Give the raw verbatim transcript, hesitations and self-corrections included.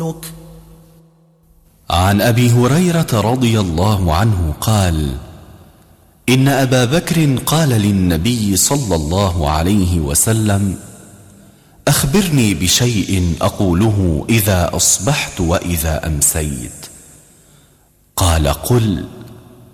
عن أبي هريرة رضي الله عنه قال: إن أبا بكر قال للنبي صلى الله عليه وسلم: أخبرني بشيء أقوله إذا أصبحت وإذا أمسيت. قال: قل: